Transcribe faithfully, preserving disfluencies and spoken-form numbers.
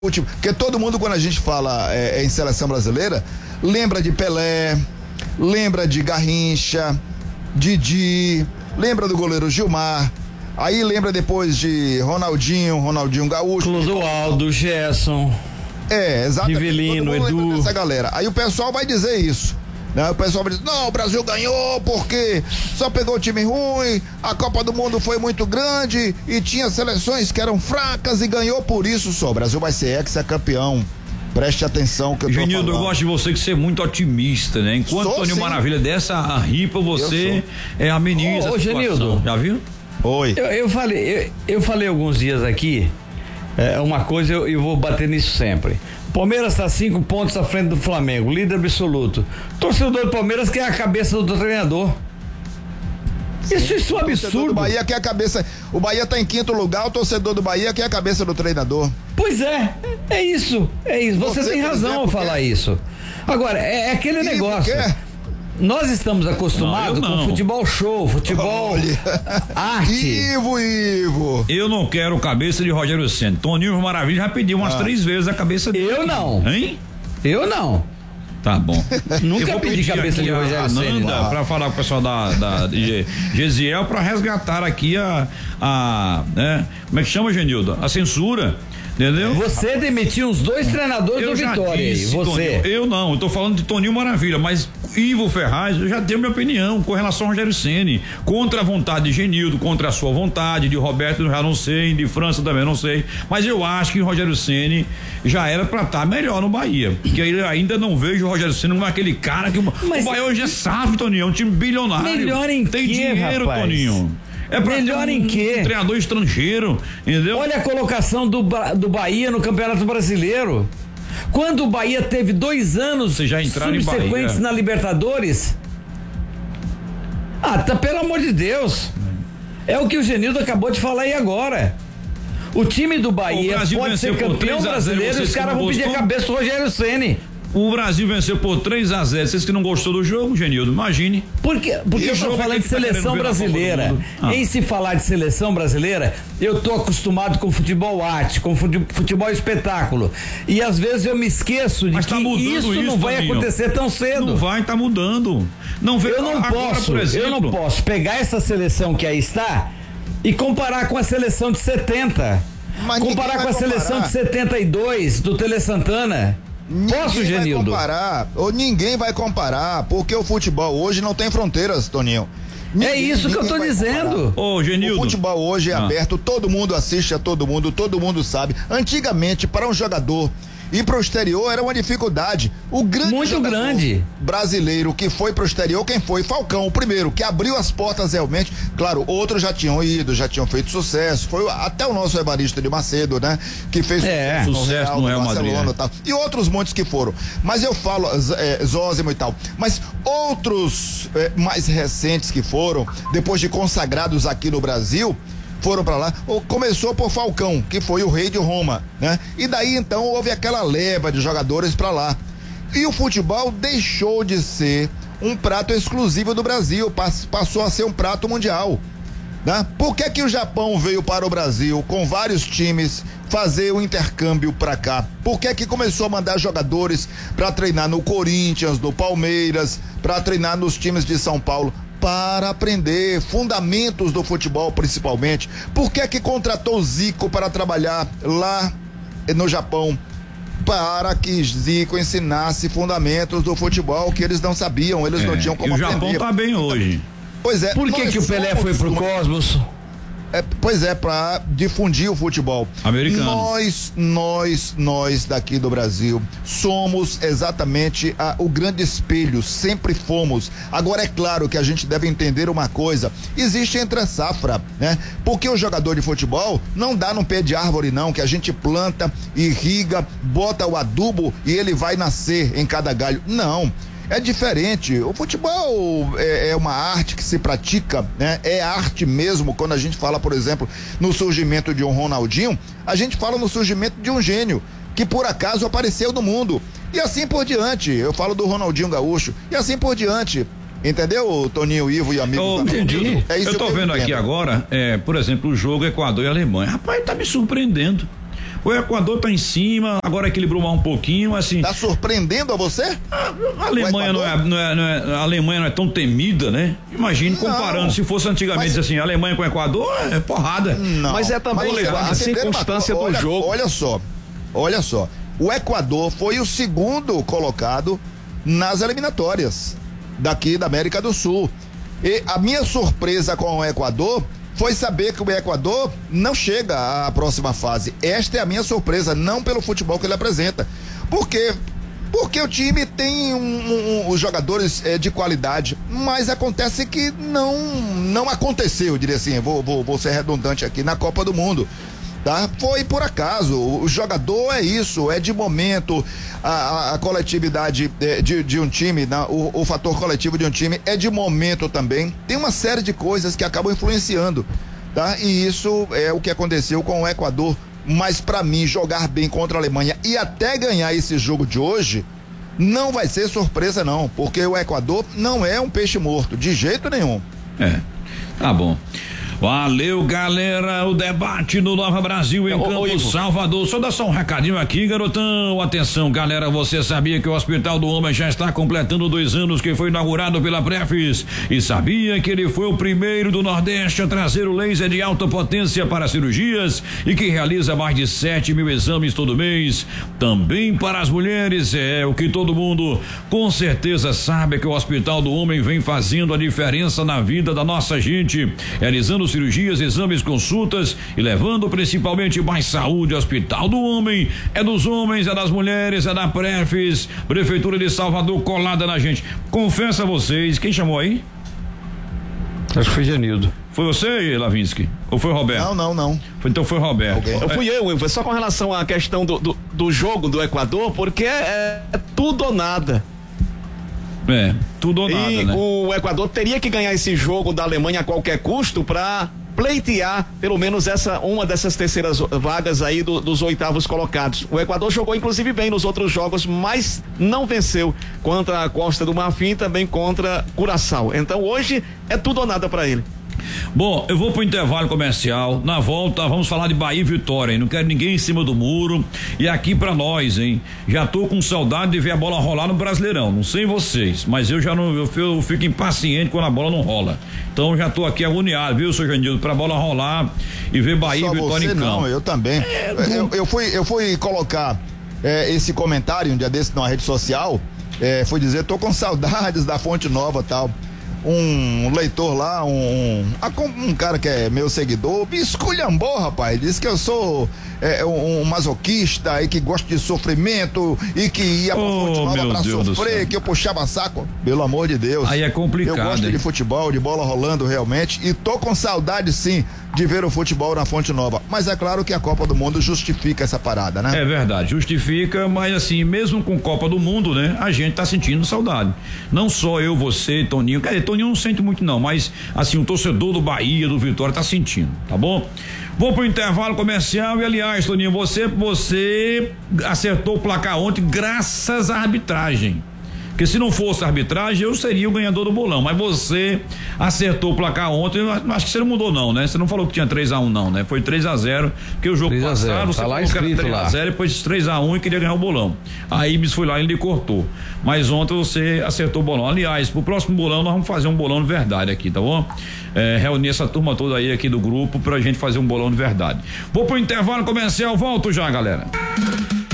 Porque todo mundo, quando a gente fala é, em seleção brasileira, lembra de Pelé, lembra de Garrincha, Didi, lembra do goleiro Gilmar, aí lembra depois de Ronaldinho, Ronaldinho Gaúcho, Clodoaldo, Gerson, é, exatamente, Rivelino, Edu, essa galera. Aí o pessoal vai dizer isso, né? O pessoal vai dizer, não, o Brasil ganhou porque só pegou time ruim, a Copa do Mundo foi muito grande e tinha seleções que eram fracas e ganhou por isso só. O Brasil vai ser ex-campeão. Preste atenção que eu tô Genildo, falando. eu gosto de você que ser muito otimista, né? Enquanto Sou, Toninho sim. Maravilha dessa a ripa, você é ameniza. Ô, ô, Genildo. Já viu? Oi. Eu, eu falei, eu, eu falei alguns dias aqui, é, uma coisa eu, eu vou bater nisso sempre. Palmeiras está cinco pontos à frente do Flamengo, líder absoluto. Torcedor do Palmeiras quer a cabeça do treinador. Isso, isso é um absurdo. O Bahia quer a cabeça. O Bahia tá em quinto lugar, o torcedor do Bahia quer a cabeça do treinador. Pois é, é isso, é isso. Você, Você tem razão ao falar isso. Agora, é, é aquele e negócio. Nós estamos acostumados não, não. com futebol show, futebol Olha. arte. Ivo, Ivo. Eu não quero cabeça de Rogério Ceni. Toninho Maravilha já pediu umas ah. três vezes a cabeça dele. Eu não. Hein? Eu não. Tá bom. Nunca pedi cabeça de Rogério Ceni. Para falar com o pessoal da, da de Gesiel para resgatar aqui a, a né? Como é que chama, Genildo? A censura. Entendeu? Você demitiu uns dois treinadores eu do Vitória. Disse, você. Toninho, eu não, eu tô falando de Toninho Maravilha, mas Ivo Ferraz, eu já tenho minha opinião com relação ao Rogério Ceni, contra a vontade de Genildo, contra a sua vontade, de Roberto já não sei, de França também não sei, mas eu acho que o Rogério Ceni já era pra estar melhor no Bahia, porque eu ainda não vejo o Rogério Ceni como aquele cara que mas o Bahia hoje é safo, Toninho, é um time bilionário. Melhor em Tem quê, dinheiro, rapaz? Toninho. É pra melhor um, em quê? Um treinador estrangeiro, entendeu? Olha a colocação do, do Bahia no Campeonato Brasileiro. Quando o Bahia teve dois anos Vocês já entraram subsequentes em Bahia. na Libertadores. Ah, tá, pelo amor de Deus. É o que o Genildo acabou de falar aí agora. O time do Bahia pode ser campeão brasileiro e os caras vão pedir a cabeça do Rogério Ceni. O Brasil venceu por três a zero. Vocês que não gostou do jogo, Genildo, imagine. Porque, porque eu tô falando de seleção brasileira. Ah. Em se falar de seleção brasileira, eu tô acostumado com futebol arte, com futebol espetáculo. E às vezes eu me esqueço de Mas que tá isso, isso não vai Toninho. acontecer tão cedo. Não vai, tá mudando. Não vê, eu não agora, posso, por exemplo, eu não posso pegar essa seleção que aí está e comparar com a seleção de setenta. Mas comparar com a comparar. seleção de setenta e dois do Tele Santana. Ninguém Posso, Genildo? Vai comparar, ou ninguém vai comparar, porque o futebol hoje não tem fronteiras, Toninho. Ninguém, é isso que eu tô dizendo. Ô, Genildo. O futebol hoje é ah. aberto, todo mundo assiste a todo mundo, todo mundo sabe. Antigamente, para um jogador ir pro exterior era uma dificuldade. O grande Muito grande brasileiro que foi pro exterior, quem foi? Falcão, o primeiro, que abriu as portas realmente. Claro, outros já tinham ido, já tinham feito sucesso. Foi até o nosso Evaristo de Macedo, né? Que fez é, sucesso, sucesso no Real, no Real Barcelona Madrid, e tal. E outros muitos que foram. Mas eu falo, é, Zózimo e tal. Mas outros é, mais recentes que foram, depois de consagrados aqui no Brasil, foram para lá, começou por Falcão, que foi o rei de Roma, né? E daí então houve aquela leva de jogadores para lá. E o futebol deixou de ser um prato exclusivo do Brasil, passou a ser um prato mundial, né? Por que que o Japão veio para o Brasil com vários times fazer o intercâmbio para cá? Por que que começou a mandar jogadores para treinar no Corinthians, no Palmeiras, para treinar nos times de São Paulo? Para aprender fundamentos do futebol, principalmente. Por que que contratou o Zico para trabalhar lá no Japão? Para que Zico ensinasse fundamentos do futebol que eles não sabiam, eles é, não tinham como e o aprender. O Japão tá bem hoje. Pois é. Por que que o Pelé foi pro Cosmos? É, pois é, para difundir o futebol americano. Nós, nós, nós daqui do Brasil somos exatamente a, o grande espelho, sempre fomos. Agora é claro que a gente deve entender uma coisa: existe entre safra, né? Porque o jogador de futebol não dá no pé de árvore não, que a gente planta, irriga, bota o adubo e ele vai nascer em cada galho. Não. É diferente. O futebol é, é uma arte que se pratica, né? É arte mesmo. Quando a gente fala, por exemplo, no surgimento de um Ronaldinho, a gente fala no surgimento de um gênio que por acaso apareceu no mundo. E assim por diante. Eu falo do Ronaldinho Gaúcho. E assim por diante. Entendeu, Toninho, Ivo e amigos? Eu entendi. É isso eu tô vendo aqui agora, é, por exemplo, o jogo Equador e Alemanha. Rapaz, tá me surpreendendo. O Equador tá em cima, agora equilibrou mais um pouquinho, assim. Tá surpreendendo a você? A, a Alemanha não é, não, é, não é, a Alemanha não é tão temida, né? Imagine comparando, não, se fosse antigamente mas, assim, a Alemanha com o Equador, é porrada. Não. Mas é também mas, a circunstância do olha, jogo. Olha só, olha só, o Equador foi o segundo colocado nas eliminatórias daqui da América do Sul. E a minha surpresa com o Equador foi saber que o Equador não chega à próxima fase. Esta é a minha surpresa, não pelo futebol que ele apresenta. Por quê? Porque o time tem um, um, os jogadores é, de qualidade, mas acontece que não não aconteceu, eu diria assim, vou, vou, vou ser redundante aqui, na Copa do Mundo. Tá? Foi por acaso, o jogador é isso, é de momento, a, a, a coletividade de, de, de um time, né? o, o fator coletivo de um time é de momento também, tem uma série de coisas que acabam influenciando, tá? E isso é o que aconteceu com o Equador, mas para mim jogar bem contra a Alemanha e até ganhar esse jogo de hoje, não vai ser surpresa não, porque o Equador não é um peixe morto, de jeito nenhum. É, tá bom. Valeu, galera, o debate no Nova Brasil em Campos, Salvador. Só dá só um recadinho aqui, garotão. Atenção, galera, você sabia que o Hospital do Homem já está completando dois anos que foi inaugurado pela Prefis? E sabia que ele foi o primeiro do Nordeste a trazer o laser de alta potência para cirurgias e que realiza mais de sete mil exames todo mês? Também para as mulheres, é o que todo mundo com certeza sabe, que o Hospital do Homem vem fazendo a diferença na vida da nossa gente, realizando cirurgias, exames, consultas e levando principalmente mais saúde. Hospital do Homem é dos homens, é das mulheres, é da Prefis, Prefeitura de Salvador, colada na gente. Confesso a vocês, quem chamou aí? Acho que foi Genildo. Foi você, Lavinsky? Ou foi o Roberto? Não, não, não. Foi, então foi o Roberto. Okay. Eu fui eu, Will, só com relação à questão do, do, do jogo do Equador, porque é, é tudo ou nada. É, tudo ou nada, e né? O Equador teria que ganhar esse jogo da Alemanha a qualquer custo para pleitear pelo menos essa uma dessas terceiras vagas aí do, dos oitavos colocados. O Equador jogou inclusive bem nos outros jogos, mas não venceu contra a Costa do Marfim e também contra Curaçao. Então hoje é tudo ou nada para ele. Bom, eu vou pro intervalo comercial. Na volta vamos falar de Bahia e Vitória, hein? Não quero ninguém em cima do muro. E aqui pra nós, hein? Já tô com saudade de ver a bola rolar no Brasileirão. Não sei vocês, mas eu já não, eu, eu fico impaciente quando a bola não rola. Então já tô aqui agoniado, viu, seu Janildo, pra bola rolar e ver Bahia Só e Vitória você em campo. Não, eu também. É, eu, eu fui, eu fui colocar é, esse comentário um dia desse numa rede social. É, fui dizer, tô com saudades da Fonte Nova, tal. Um leitor lá, um, um cara que é meu seguidor, me esculhambou, rapaz, disse que eu sou é, um, um masoquista e que gosta de sofrimento e que ia pra oh, Fonte Nova pra Deus sofrer, que eu puxava saco. Pelo amor de Deus. Aí é complicado. Eu gosto hein? de futebol, de bola rolando realmente, e tô com saudade sim de ver o futebol na Fonte Nova, mas é claro que a Copa do Mundo justifica essa parada, né? É verdade, justifica, mas assim, mesmo com Copa do Mundo, né? A gente tá sentindo saudade. Não só eu, você, Toninho, quer dizer, Toninho não sente muito não, mas assim, o torcedor do Bahia, do Vitória tá sentindo, tá bom? Vou pro intervalo comercial e aliás, Toninho, você, você acertou o placar ontem graças à arbitragem. Porque se não fosse a arbitragem, eu seria o ganhador do bolão. Mas você acertou o placar ontem. Acho que você não mudou, não, né? Você não falou que tinha três a um, não, né? Foi três a zero. Porque o jogo passado você tá falou lá que era escrito três a zero, lá. depois três a um e queria ganhar o bolão. Aí Ibis foi lá e ele cortou. Mas ontem você acertou o bolão. Aliás, pro próximo bolão, nós vamos fazer um bolão de verdade aqui, tá bom? É, reunir essa turma toda aí aqui do grupo pra gente fazer um bolão de verdade. Vou pro intervalo comercial, volto já, galera.